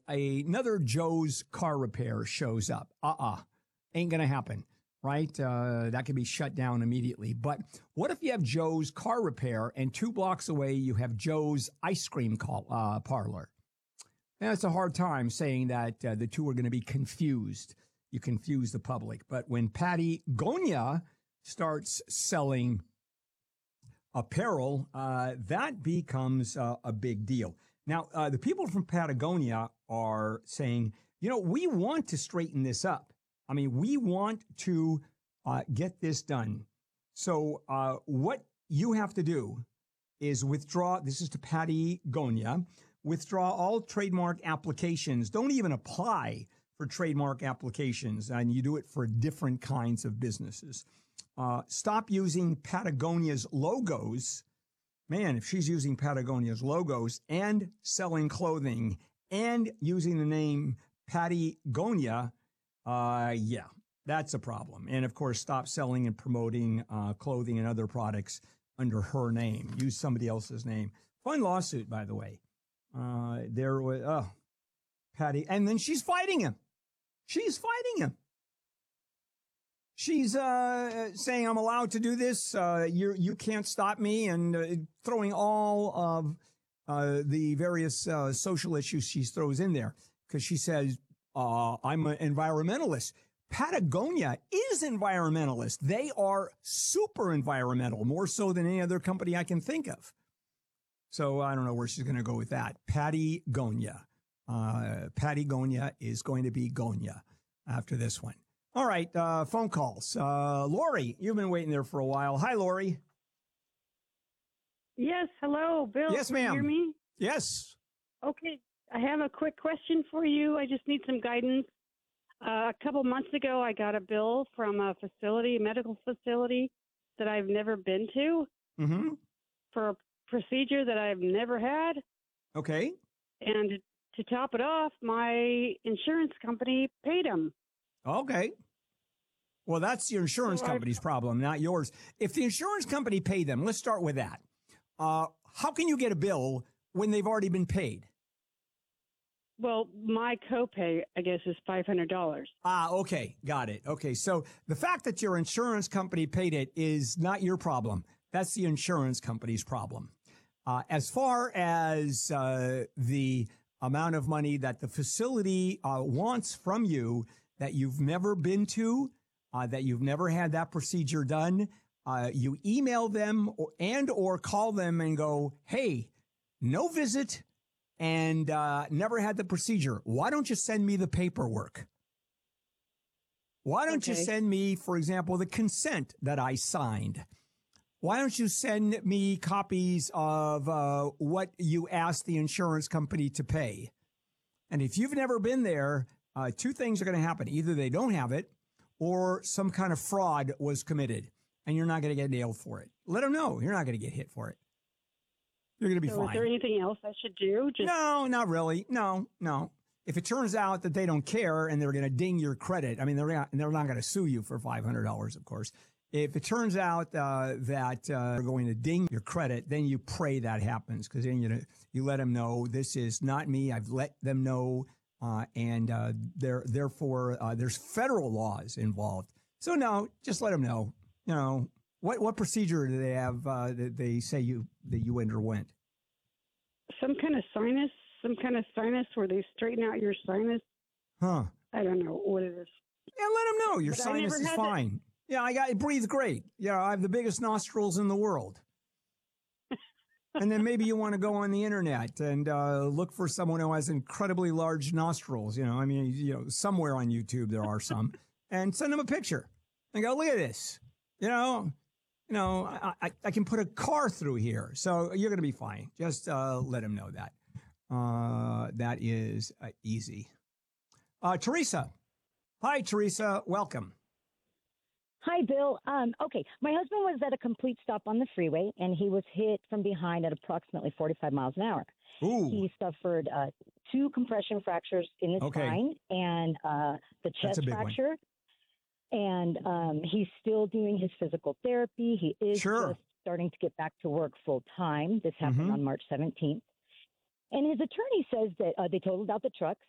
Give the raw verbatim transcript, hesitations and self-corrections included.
a, another Joe's Car Repair shows up. Uh-uh. Ain't going to happen, right? Uh, that could be shut down immediately. But what if you have Joe's Car Repair and two blocks away you have Joe's Ice Cream call, uh, Parlor? Now, it's a hard time saying that uh, the two are going to be confused. You confuse the public. But when Patagonia starts selling apparel, uh, that becomes uh, a big deal. Now, uh, the people from Patagonia are saying, you know, we want to straighten this up. I mean, we want to uh, get this done. So uh, what you have to do is withdraw. This is to Patagonia. Withdraw all trademark applications. Don't even apply for trademark applications. And you do it for different kinds of businesses. Uh, stop using Patagonia's logos. Man, if she's using Patagonia's logos and selling clothing and using the name Patagonia, uh, yeah, that's a problem. And of course, stop selling and promoting uh, clothing and other products under her name. Use somebody else's name. Fun lawsuit, by the way. Uh, there was, oh, Patty. And then she's fighting him. She's fighting him. She's uh, saying, I'm allowed to do this. Uh, you you can't stop me, and uh, throwing all of uh, the various uh, social issues she throws in there because she says, uh, I'm an environmentalist. Patagonia is environmentalist. They are super environmental, more so than any other company I can think of. So I don't know where she's going to go with that. Patagonia. Uh, Patagonia is going to be Gonia after this one. All right, uh, phone calls. Uh, Lori, you've been waiting there for a while. Hi, Lori. Yes, hello, Bill. Yes, ma'am. Can you hear me? Yes. Okay, I have a quick question for you. I just need some guidance. Uh, a couple months ago, I got a bill from a facility, a medical facility that I've never been to Mm-hmm. for a procedure that I've never had. Okay. And to top it off, my insurance company paid them. Okay. Well, that's your insurance So I- company's problem, not yours. If the insurance company paid them, let's start with that. Uh, how can you get a bill when they've already been paid? Well, my copay, I guess, is five hundred dollars. Ah, okay. Got it. Okay. So the fact that your insurance company paid it is not your problem. That's the insurance company's problem. Uh, as far as uh, the amount of money that the facility uh, wants from you that you've never been to, uh, that you've never had that procedure done, uh, you email them or, and or call them and go, hey, no visit and uh, never had the procedure. Why don't you send me the paperwork? Why don't Okay. you send me, for example, the consent that I signed? Why don't you send me copies of uh, what you asked the insurance company to pay? And if you've never been there, uh, two things are going to happen. Either they don't have it or some kind of fraud was committed and you're not going to get nailed for it. Let them know. You're not going to get hit for it. You're going to be So fine. is there anything else I should do? Just No, not really. No, no. If it turns out that they don't care and they're going to ding your credit, I mean, they're not, they're not going to sue you for five hundred dollars, of course. If it turns out uh, that uh, they're going to ding your credit, then you pray that happens because then you you let them know this is not me. I've let them know, uh, and uh, there therefore uh, there's federal laws involved. So no, just let them know. You know what what procedure do they have uh, that they say you that you underwent? some kind of sinus, some kind of sinus where they straighten out your sinus. Huh? I don't know what it is. Yeah, let them know your But I sinus never is had fine. Yeah, I got I breathe great. Yeah, I have the biggest nostrils in the world. And then maybe you want to go on the internet and uh, look for someone who has incredibly large nostrils. You know, I mean, you know, somewhere on YouTube there are some, and send them a picture and go, look at this. You know, you know, I, I, I can put a car through here, so you're going to be fine. Just uh, let them know that. Uh, that is uh, easy. Uh, Teresa. Hi, Teresa. Welcome. Hi, Bill. Um, okay, my husband was at a complete stop on the freeway, and he was hit from behind at approximately forty-five miles an hour. Ooh. He suffered uh, two compression fractures in the Okay. spine and uh, the That's a chest big one. fracture. And um, he's still doing his physical therapy. He is Sure. just starting to get back to work full time. This happened Mhm. on March seventeenth. And his attorney says that uh, they totaled out the truck,